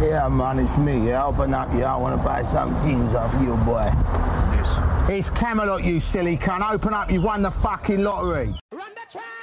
Yeah, man, it's me. Yeah, open up. Yeah, I want to buy some things off you, boy. Yes. It's Camelot, you silly cunt. Open up. You've won the fucking lottery. Run the track!